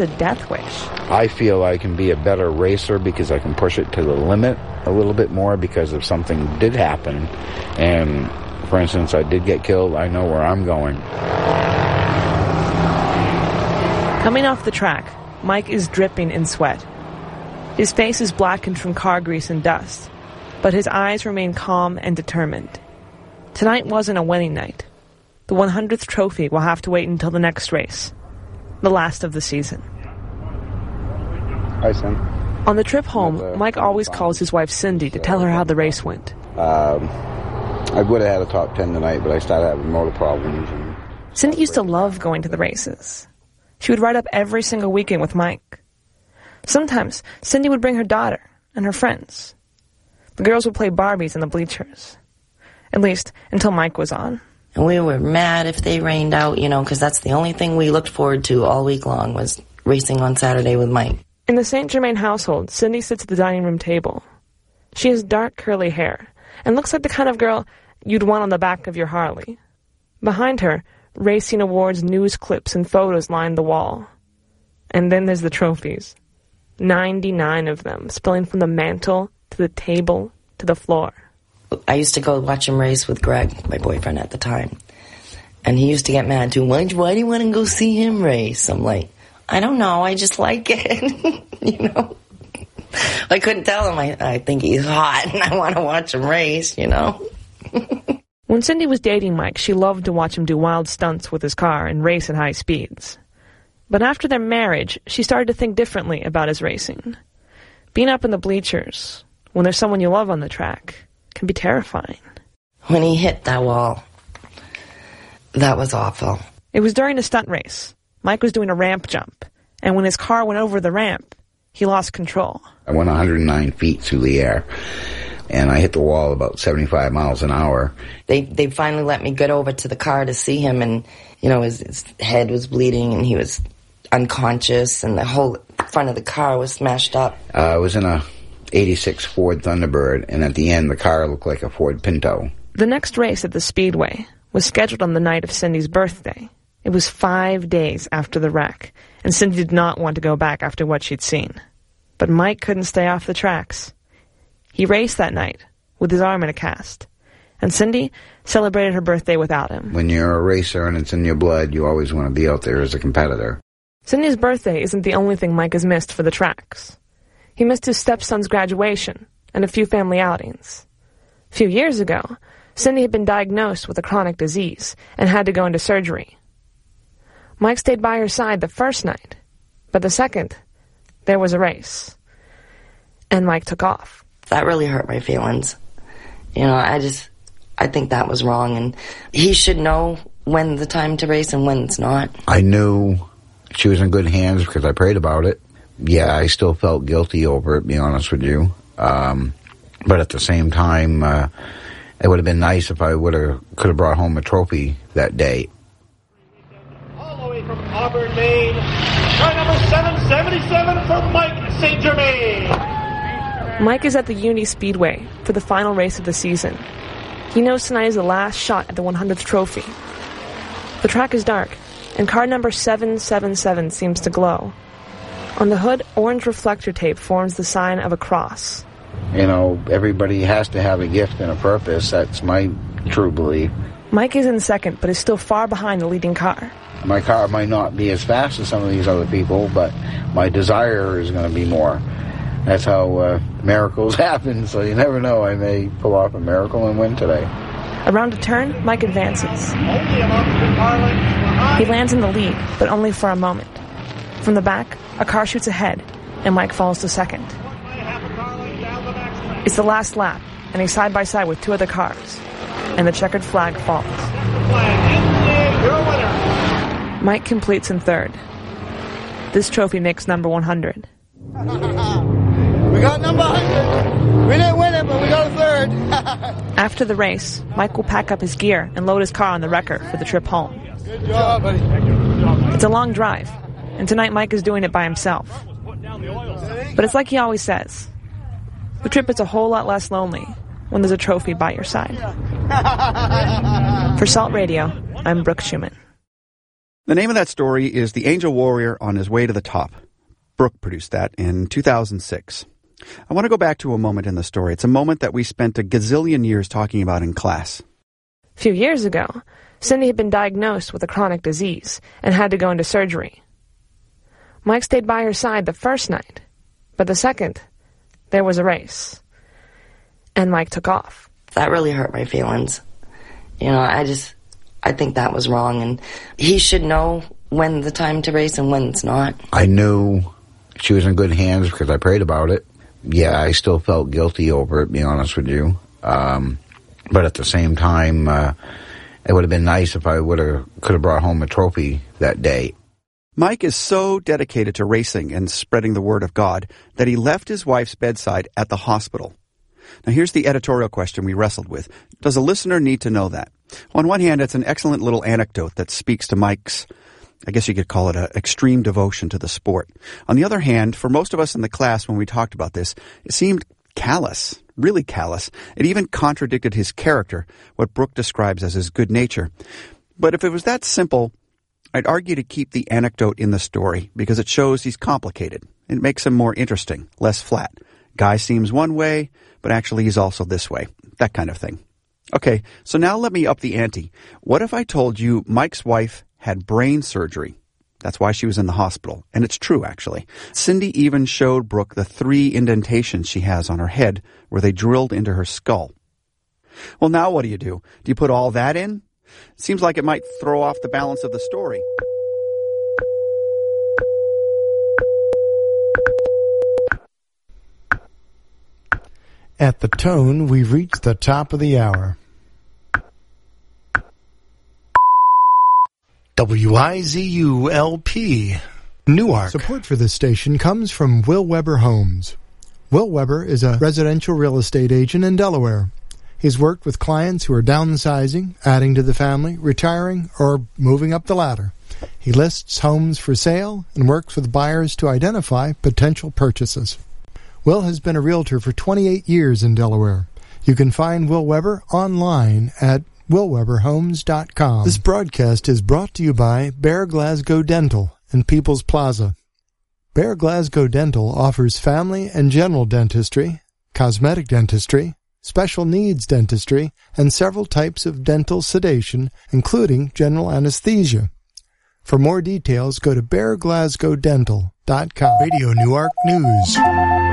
a death wish. I feel I can be a better racer because I can push it to the limit a little bit more, because if something did happen, and for instance I did get killed, I know where I'm going. Coming off the track, Mike is dripping in sweat. His face is blackened from car grease and dust, but his eyes remain calm and determined. Tonight wasn't a winning night. The 100th trophy will have to wait until the next race, the last of the season. Hi, son. On the trip home, Mike always calls his wife Cindy to tell her how the race went. I would have had a top 10 tonight, but I started having motor problems. Cindy used to love going to the races. She would ride up every single weekend with Mike. Sometimes, Cindy would bring her daughter and her friends. The girls would play Barbies in the bleachers. At least, until Mike was on. And we were mad if they rained out, because that's the only thing we looked forward to all week long was racing on Saturday with Mike. In the St. Germain household, Cindy sits at the dining room table. She has dark curly hair and looks like the kind of girl you'd want on the back of your Harley. Behind her, racing awards, news clips, and photos line the wall. And then there's the trophies. 99 of them, spilling from the mantle to the table to the floor. I used to go watch him race with Greg, my boyfriend at the time. And he used to get mad too. Why do you want to go see him race? I'm like, I don't know, I just like it. I couldn't tell him I think he's hot and I want to watch him race, When Cindy was dating Mike, she loved to watch him do wild stunts with his car and race at high speeds. But after their marriage, she started to think differently about his racing. Being up in the bleachers, when there's someone you love on the track, can be terrifying. When he hit that wall, that was awful. It was during a stunt race. Mike was doing a ramp jump, and when his car went over the ramp, he lost control. I went 109 feet through the air, and I hit the wall about 75 miles an hour. They finally let me get over to the car to see him, and, his head was bleeding, and he was unconscious, and the whole front of the car was smashed up. I was in a 86 Ford Thunderbird, and at the end, the car looked like a Ford Pinto. The next race at the Speedway was scheduled on the night of Cindy's birthday. It was 5 days after the wreck, and Cindy did not want to go back after what she'd seen. But Mike couldn't stay off the tracks. He raced that night, with his arm in a cast, and Cindy celebrated her birthday without him. When you're a racer and it's in your blood, you always want to be out there as a competitor. Cindy's birthday isn't the only thing Mike has missed for the tracks. He missed his stepson's graduation and a few family outings. A few years ago, Cindy had been diagnosed with a chronic disease and had to go into surgery. Mike stayed by her side the first night, but the second, there was a race. And Mike took off. That really hurt my feelings. I think that was wrong, and he should know when the time to race and when it's not. I knew she was in good hands because I prayed about it. Yeah, I still felt guilty over it, to be honest with you. But at the same time, it would have been nice if I could have brought home a trophy that day. All the way from Auburn, Maine, car number 777 for Mike St. Germain. Mike is at the Uni Speedway for the final race of the season. He knows tonight is the last shot at the 100th trophy. The track is dark, and car number 777 seems to glow. On the hood, orange reflector tape forms the sign of a cross. Everybody has to have a gift and a purpose. That's my true belief. Mike is in second, but is still far behind the leading car. My car might not be as fast as some of these other people, but my desire is going to be more. That's how miracles happen, so you never know. I may pull off a miracle and win today. Around a turn, Mike advances. He lands in the lead, but only for a moment. From the back, a car shoots ahead, and Mike falls to second. It's the last lap, and he's side by side with two other cars, and the checkered flag falls. Mike completes in third. This trophy makes number 100. We got number 100. We didn't win it, but we got a third. After the race, Mike will pack up his gear and load his car on the wrecker for the trip home. Good job, buddy. It's a long drive, and tonight Mike is doing it by himself. But it's like he always says, the trip is a whole lot less lonely when there's a trophy by your side. For Salt Radio, I'm Brooke Schumann. The name of that story is The Angel Warrior on His Way to the Top. Brooke produced that in 2006. I want to go back to a moment in the story. It's a moment that we spent a gazillion years talking about in class. A few years ago, Cindy had been diagnosed with a chronic disease and had to go into surgery. Mike stayed by her side the first night, but the second, there was a race. And Mike took off. That really hurt my feelings. I think that was wrong, and he should know when the time to race and when it's not. I knew she was in good hands because I prayed about it. Yeah, I still felt guilty over it, to be honest with you. But at the same time, it would have been nice if I could have brought home a trophy that day. Mike is so dedicated to racing and spreading the word of God that he left his wife's bedside at the hospital. Now here's the editorial question we wrestled with. Does a listener need to know that? On one hand, it's an excellent little anecdote that speaks to Mike's, I guess you could call it an extreme devotion to the sport. On the other hand, for most of us in the class when we talked about this, it seemed callous, really callous. It even contradicted his character, what Brooke describes as his good nature. But if it was that simple, I'd argue to keep the anecdote in the story because it shows he's complicated. It makes him more interesting, less flat. Guy seems one way, but actually he's also this way. That kind of thing. Okay, so now let me up the ante. What if I told you Mike's wife had brain surgery? That's why she was in the hospital. And it's true, actually. Cindy even showed Brooke the 3 indentations she has on her head where they drilled into her skull. Well, now what do? Do you put all that in? Seems like it might throw off the balance of the story. At the tone, we've reached the top of the hour. WIZU-LP, Newark. Support for this station comes from Will Weber Homes. Will Weber is a residential real estate agent in Delaware. He's worked with clients who are downsizing, adding to the family, retiring, or moving up the ladder. He lists homes for sale and works with buyers to identify potential purchases. Will has been a realtor for 28 years in Delaware. You can find Will Weber online at willweberhomes.com. This broadcast is brought to you by Bear Glasgow Dental in People's Plaza. Bear Glasgow Dental offers family and general dentistry, cosmetic dentistry, special needs dentistry, and several types of dental sedation, including general anesthesia. For more details, go to bearglasgowdental.com. Radio Newark News.